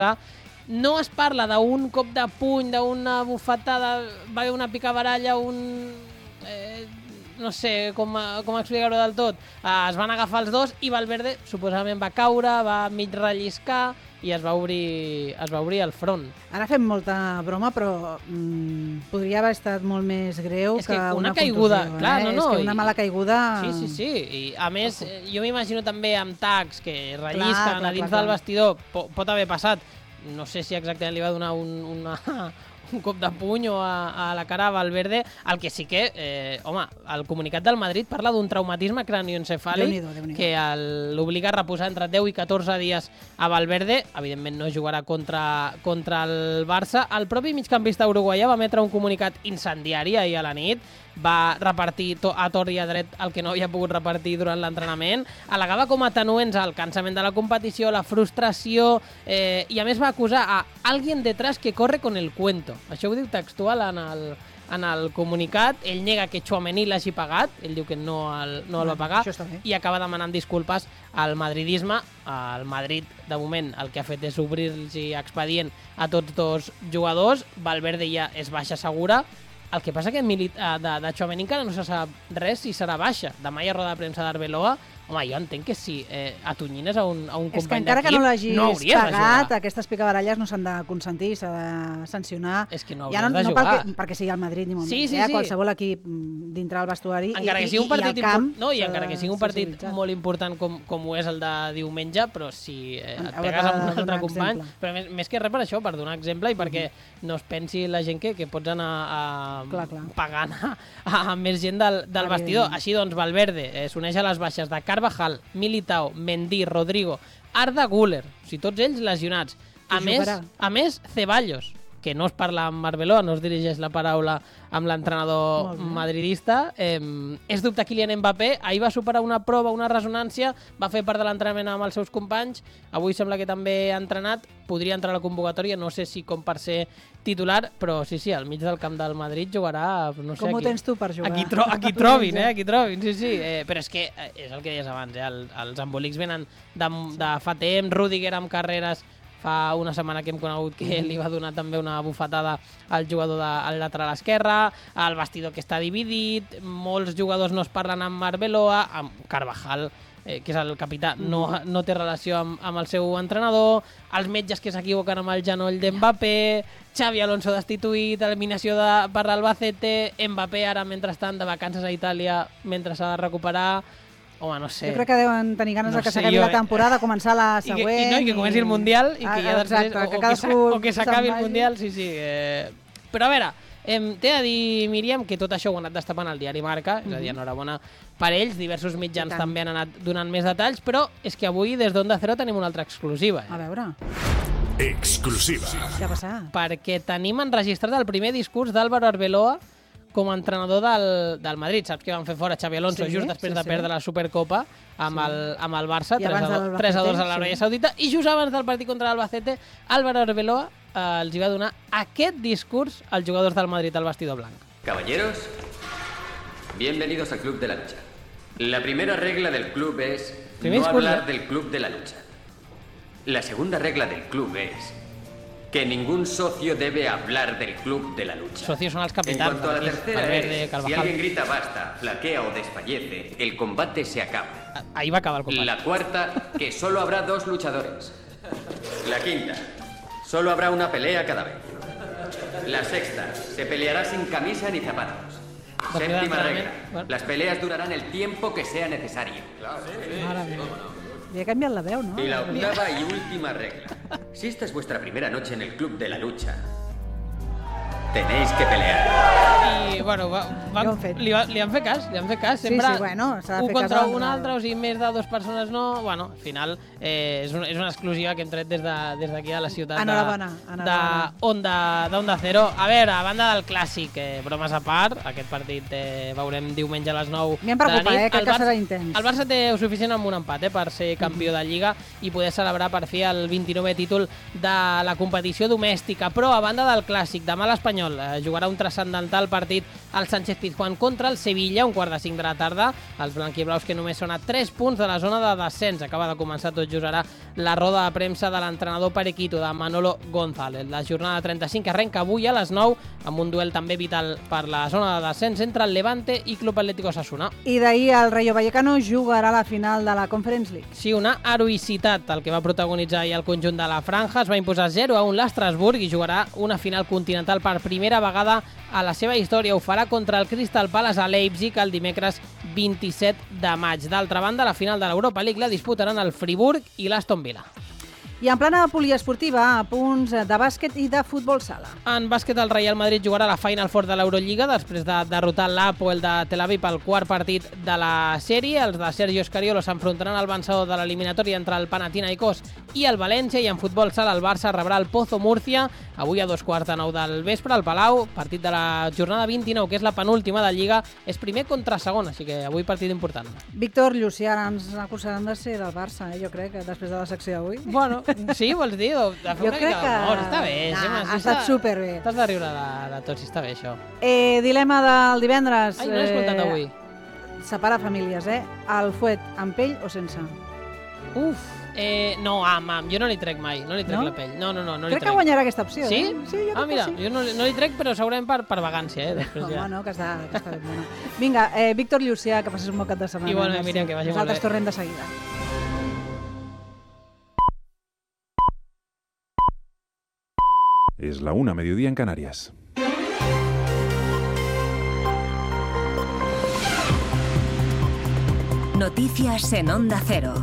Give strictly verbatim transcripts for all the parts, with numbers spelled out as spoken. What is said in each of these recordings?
no es parla d'un cop de puny, d'una bufetada, va haver una picabaralla, un... Eh, no sé com, com explicar-ho del tot. Eh, es van agafar els dos i Valverde suposadament va caure, va mig relliscar i es va obrir, es va obrir el front. Ara fem molta broma, però mm, podria haver estat molt més greu és que, que una una caiguda, contusió. clar, eh? no, no, és que una mala caiguda... Sí, sí, sí. I, a més, jo m'imagino també amb tacs que rellisquen clar, a dins clar, del clar. vestidor. Pot, pot haver passat. No sé si exactament li va donar un, una... un cop de puny o a, a la cara a Valverde, el que sí que, eh, home, el comunicat del Madrid parla d'un traumatisme cranioencefàlic Déu-n'hi-do, Déu-n'hi-do. que el- l'obliga a reposar entre deu i catorze dies a Valverde. Evidentment no jugarà contra, contra el Barça. El propi migcampista uruguaià va emetre un comunicat incendiari ahir a la nit, va repartir to a tort i a dret el que no havia pogut repartir durant l'entrenament, al·legava com a atenuents el cansament de la competició, la frustració, eh, i a més va acusar a alguien detrás que corre con el cuento. Això ho diu textual en el, en el comunicat. Ell nega que Tchouaméni l'hagi pagat, ell diu que no el, no el va pagar, Això està bé. i acaba demanant disculpes al madridisme. El Madrid, de moment, el que ha fet és obrir-los expedient a tots dos jugadors. Valverde ja és baixa segura. El que passa que Milit, eh, de, de Tchouaméni encara no se sap res si serà baixa. Demà hi ha roda de premsa d'Arbeloa. Home, jo entenc que si eh, atonyines a un, a un És que company encara que d'equip, no l'hagis no hauries de pagat, jugar. aquestes picabaralles no s'han de consentir, s'ha de sancionar. És que no ja hauries no, de no jugar. perquè, perquè sigui el Madrid ni molt Sí, menys, sí, eh? sí. Qualsevol equip mm, dintre del vestuari Encara i, que sigui un i, partit, i al camp import... no, i s'ha encara que sigui un de partit socialitzar. molt important com, com ho és el de diumenge, però si eh, et Haurà pegues de amb un altre donar company... exemple. Però més, més que res per això, per donar exemple i perquè no es pensi la gent que, que pots anar a, Clar, clar. pagant a, a, a més gent del, del vestidor. Així doncs, Valverde eh, s'uneix a les baixes de Carvajal, Militao, Mendy, Rodrigo, Arda Güler, o sigui, tots ells lesionats. A Qui més, jugarà? a més, Ceballos, que no es parla amb Arbeloa, no es dirigeix la paraula amb l'entrenador Molt bé. madridista. Eh, és dubte Kylian Mbappé. Ahir va superar una prova, una resonància, va fer part de l'entrenament amb els seus companys. Avui sembla que també ha entrenat. Podria entrar a la convocatòria, no sé si com per ser titular, però sí, sí, al mig del camp del Madrid jugarà, no sé, Com ho aquí, tens tu per jugar? aquí, tro aquí trobin, eh? Aquí trobin, sí, sí. Eh, però és que eh, és el que deies abans, eh? El, els embolics venen de, de fa temps. Rudiger amb carreres fa una setmana que hem conegut que li va donar també una bufetada al jugador de, al lateral esquerre, el vestidor que està dividit, molts jugadors no es parlen amb Arbeloa, amb Carvajal, eh, que és el capità, no, no té relació amb, amb el seu entrenador, els metges que s'equivoquen amb el genoll d'Mbappé, Xavi Alonso destituït, eliminació de, per l'Albacete, Mbappé ara mentrestant de vacances a Itàlia mentre s'ha de recuperar. Home, no sé. Jo crec que deuen tenir ganes No de que sé, s'acabi jo, la eh, temporada, començar la I que, següent... i, no, i que comenci el Mundial i que Ah, ja després... exacte, o, que o, cadascú que, o que s'acabi se'n el vagi. Mundial, sí, sí. Eh, però a veure, eh, t'he de dir, Míriam, que tot això ho ha anat destapant el diari Marca, és a dir, enhorabona per ells, diversos mitjans I tant. també han anat donant més detalls, però és que avui des d'Onda Cero tenim una altra exclusiva. A Eh? veure, Exclusiva. què ha passat? Perquè tenim enregistrat el primer discurs d'Álvaro Arbeloa com a entrenador del, del Madrid. Saps que van fer fora Xavi Alonso Sí, just després sí, de sí. perdre la Supercopa amb, Sí. el, amb el Barça, I abans de l'Albacete, tres a dos a l'Aràbia sí. Saudita, i just abans del partit contra l'Albacete, Álvaro Arbeloa eh, els hi va donar aquest discurs als jugadors del Madrid al vestidor blanc. Caballeros, bienvenidos al Club de la Lucha. La primera regla del club es Primer no discurso. hablar del Club de la Lucha. La segunda regla del club es que ningún socio debe hablar del Club de la Lucha. Socios son els En capitans. cuanto a la aquí, tercera Valverde, es, si Carvajal. alguien grita basta, flaquea o desfallece, el combate se acaba. Ahí va acabar el combate. La cuarta, que solo habrá dos luchadores. La quinta, solo habrá una pelea cada vez. La sexta, se peleará sin camisa ni zapatos. Partida Séptima d'entrenament. regla, Bueno. las peleas durarán el tiempo que sea necesario. Mare meva. Li ha canviat la veu, no? Y la octava y última regla, si esta es vuestra primera noche en el Club de la Lucha, tenéis que pelear. I, bueno, va, va, Ja ho han fet. li, va, li han fet cas, li han fet cas. Sí, Sempre sí, bueno, s'ha de un fer cas contra al- un altre, o sigui, més de dues persones no. Bueno, al final eh, és, un, és una exclusiva que hem tret des d'aquí de, des d'aquí de la ciutat Enhorabona, de, enhorabona. de Onda, d'Onda Cero. A veure, a banda del clàssic, eh, bromes a part, aquest partit eh, veurem diumenge a les nou A mi em de la preocupa, nit. eh, crec El que Barça- serà intens. El Barça té suficient amb un empat eh, per ser campió de Lliga i poder celebrar per fi el vint-i-novè títol de la competició domèstica. Però a banda del clàssic, demà l'Espanyol eh, jugarà un transcendental partit al Sánchez Pizjuán contra el Sevilla, un quart de cinc de la tarda. Els blanquiblaus que només són a tres punts de la zona de descens. Acaba de començar tot just ara la roda de premsa de l'entrenador Perequito, de Manolo González. La jornada trenta-cinc arrenca avui a les nou amb un duel també vital per la zona de descens entre el Levante i Club Atlético Osasuna. I d'ahir el Rayo Vallecano jugarà la final de la Conference League. Sí, una heroïcitat el que va protagonitzar ahir el conjunt de la Franja. Es va imposar zero a un l'Estrasburg i jugarà una final continental per primera vegada a la seva història. Ho farà contra el Crystal Palace a Leipzig el dimecres vint-i-set de maig. D'altra banda, la final de l'Europa League la disputaran el Friburg i l'Aston Villa. I en plana poliesportiva, a punts de bàsquet i de futbol sala. En bàsquet, el Real Madrid jugarà la Final Four de l'Eurolliga després de derrotar l'Hapoel de Tel Aviv al quart partit de la sèrie. Els de Sergio Scariolo s'enfrontaran al vencedor de l'eliminatòria entre el Panathinaikos i el València. I en futbol sala, el Barça rebrà el Pozo Múrcia avui a dos quarts de nou del vespre al Palau. Partit de la jornada vint-i-nou, que és la penúltima de Lliga. És primer contra segon, així que avui partit important. Víctor Llucià, ara ens acusaran de ser del Barça, eh? Jo crec, que després de la secció d'avui. Bueno, sí, vols dir? De fer jo una crec mica que... d'amor, està bé. Nah, Gemma, ha estat superbé. T'has de riure de, de tot, si està bé, això. Eh, dilema del divendres. Ai, no l'he escoltat avui. Separa famílies, eh? El fuet amb pell o sense? Uf, eh, no, am, am, jo no li trec mai, no li trec No? la pell. No, no, no, no li Crec trec. que guanyarà aquesta opció, Sí? eh? Sí, jo Ah, crec mira, que sí. jo no, li- no li trec, però segurament per, per vagància, eh? Després Home, ja. no, que està, que està ben bona. Vinga, eh, Víctor Llucià, que passis un bon cap de setmana. Igualment, Merci. Míriam, que vagi molt Nosaltres bé. tornem de seguida. Es la una, mediodía en Canarias. Noticias en Onda Cero.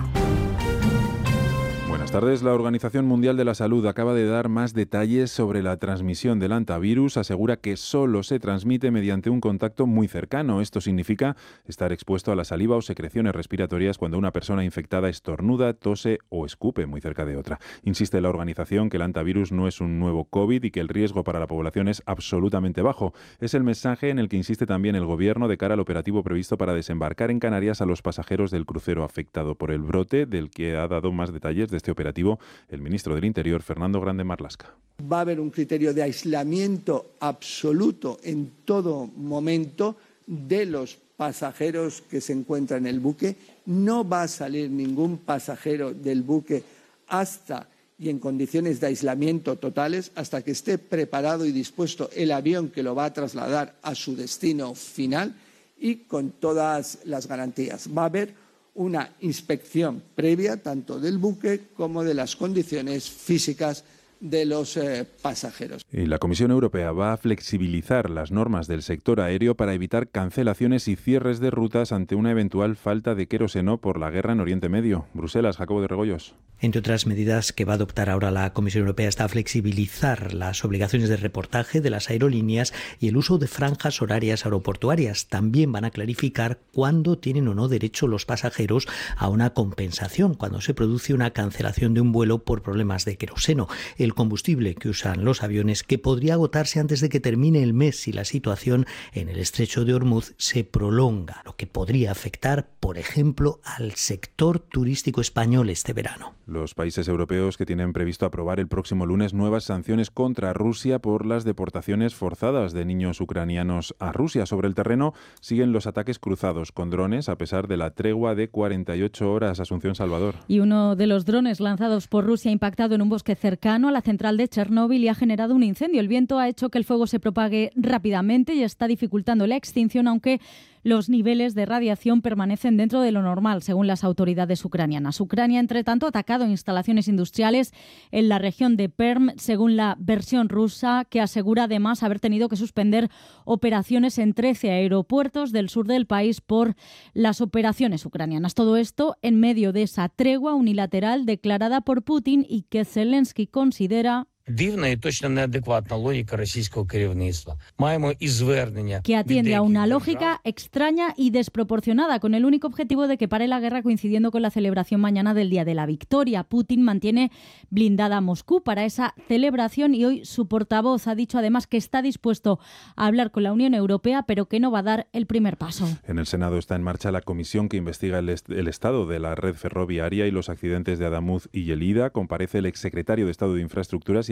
Buenas tardes. La Organización Mundial de la Salud acaba de dar más detalles sobre la transmisión del hantavirus. Asegura que solo se transmite mediante un contacto muy cercano. Esto significa estar expuesto a la saliva o secreciones respiratorias cuando una persona infectada estornuda, tose o escupe muy cerca de otra. Insiste la organización que el hantavirus no es un nuevo COVID y que el riesgo para la población es absolutamente bajo. Es el mensaje en el que insiste también el Gobierno de cara al operativo previsto para desembarcar en Canarias a los pasajeros del crucero afectado por el brote, del que ha dado más detalles de este operativo el ministro del Interior, Fernando Grande Marlaska. Va a haber un criterio de aislamiento absoluto en todo momento de los pasajeros que se encuentran en el buque. No va a salir ningún pasajero del buque hasta y en condiciones de aislamiento totales, hasta que esté preparado y dispuesto el avión que lo va a trasladar a su destino final y con todas las garantías. Va a haber una inspección previa tanto del buque como de las condiciones físicas de los eh, pasajeros. Y la Comisión Europea va a flexibilizar las normas del sector aéreo para evitar cancelaciones y cierres de rutas ante una eventual falta de queroseno por la guerra en Oriente Medio. Bruselas, Jacobo de Regoyos. Entre otras medidas que va a adoptar ahora la Comisión Europea está a flexibilizar las obligaciones de reportaje de las aerolíneas y el uso de franjas horarias aeroportuarias. También van a clarificar cuándo tienen o no derecho los pasajeros a una compensación cuando se produce una cancelación de un vuelo por problemas de queroseno, el combustible que usan los aviones, que podría agotarse antes de que termine el mes si la situación en el estrecho de Hormuz se prolonga, lo que podría afectar, por ejemplo, al sector turístico español este verano. Los países europeos que tienen previsto aprobar el próximo lunes nuevas sanciones contra Rusia por las deportaciones forzadas de niños ucranianos a Rusia. Sobre el terreno siguen los ataques cruzados con drones a pesar de la tregua de cuarenta y ocho horas. Asunción Salvador. Y uno de los drones lanzados por Rusia ha impactado en un bosque cercano a la central de Chernóbil y ha generado un incendio. El viento ha hecho que el fuego se propague rápidamente y está dificultando la extinción, aunque los niveles de radiación permanecen dentro de lo normal, según las autoridades ucranianas. Ucrania, entre tanto, ha atacado instalaciones industriales en la región de Perm, según la versión rusa, que asegura además haber tenido que suspender operaciones en trece aeropuertos del sur del país por las operaciones ucranianas. Todo esto en medio de esa tregua unilateral declarada por Putin y que Zelensky considera дивна і точно неадекватна логіка російського керівництва. Маємо і звернення que atiende a una lógica extraña y desproporcionada, con el único objetivo de que pare la guerra coincidiendo con la celebración mañana del Día de la Victoria. Putin mantiene blindada a Moscú para esa celebración y hoy su portavoz ha dicho además que está dispuesto a hablar con la Unión Europea, pero que no va a dar el primer paso. En el Senado está en marcha la comisión que investiga el, est- el estado de la red ferroviaria y los accidentes de Adamuz y Lleida. Comparece el exsecretario de Estado de Infraestructuras y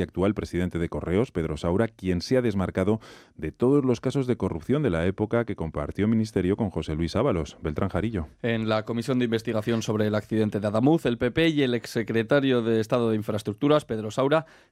actual presidente de Correos, Pedro Saura, quien se ha desmarcado de todos los casos de corrupción de la época que compartió ministerio con José Luis Ábalos. Beltrán Jarillo. En la comisión de investigación sobre el accidente de Adamuz, el P P y el exsecretario de Estado de Infraestructuras, Pedro Saura,